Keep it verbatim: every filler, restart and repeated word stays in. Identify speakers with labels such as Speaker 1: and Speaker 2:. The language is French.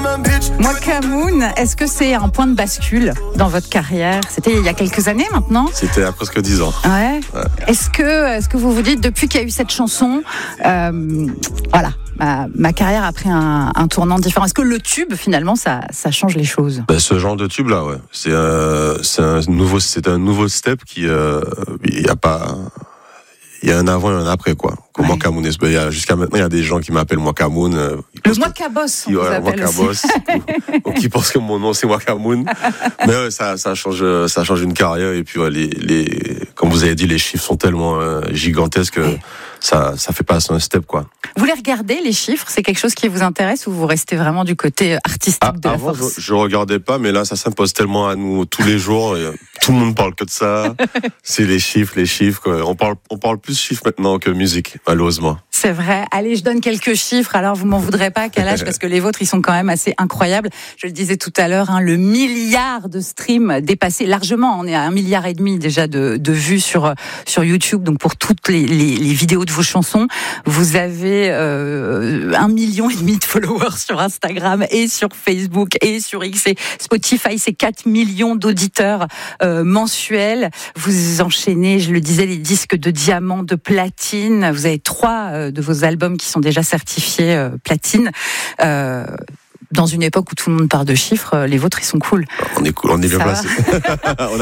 Speaker 1: Wakamoon, est-ce que c'est un point de bascule dans votre carrière? C'était il y a quelques années maintenant?
Speaker 2: C'était il y a presque dix ans.
Speaker 1: Ouais.
Speaker 2: Ouais.
Speaker 1: Est-ce que, est-ce que vous vous dites, depuis qu'il y a eu cette chanson, euh, voilà, ma, ma carrière a pris un, un tournant différent? Est-ce que le tube, finalement, ça, ça change les choses?
Speaker 2: Ben, ce genre de tube là, ouais, c'est euh, c'est un nouveau, c'est un nouveau step qui, euh, il y a pas, il y a un avant et un après quoi. Comme
Speaker 1: Ouais.
Speaker 2: Wakamoon, il y a jusqu'à maintenant il y a des gens qui m'appellent Wakamoon. Euh,
Speaker 1: Le Wakaboss, on vous
Speaker 2: ouais,
Speaker 1: appelle aussi.
Speaker 2: Wakaboss, ou, ou qui pensent que mon nom c'est Wakamoon. Mais ouais, ça, ça change, ça change une carrière et puis ouais, les, les, comme vous avez dit, les chiffres sont tellement euh, gigantesques que
Speaker 1: Ouais.
Speaker 2: ça, ça fait passer un step quoi.
Speaker 1: Vous les regardez, les chiffres? C'est quelque chose qui vous intéresse ou vous restez vraiment du côté artistique
Speaker 2: Ah,
Speaker 1: de la
Speaker 2: avant,
Speaker 1: force?
Speaker 2: je, je regardais pas, mais là, ça s'impose tellement à nous tous les jours. Et, euh, tout le monde parle que de ça. C'est les chiffres, les chiffres. Quoi. On parle, on parle plus chiffres maintenant que musique, malheureusement.
Speaker 1: C'est vrai. Allez, je donne quelques chiffres. Alors, vous m'en voudrez pas, Kalash, parce que les vôtres, ils sont quand même assez incroyables. Je le disais tout à l'heure, hein, le milliard de streams dépassé largement. On est à un milliard et demi déjà de, de vues sur sur YouTube. Donc, pour toutes les, les, les vidéos de vos chansons, vous avez euh, un million et demi de followers sur Instagram et sur Facebook et sur X. Et Spotify, c'est quatre millions d'auditeurs euh, mensuels. Vous enchaînez, je le disais, les disques de diamant, de platine. Vous avez trois euh, de vos albums qui sont déjà certifiés euh, platine. Euh, dans une époque où tout le monde parle de chiffres, les vôtres, ils sont cool.
Speaker 2: On est cool, on est bien
Speaker 1: Ça
Speaker 2: placé. On a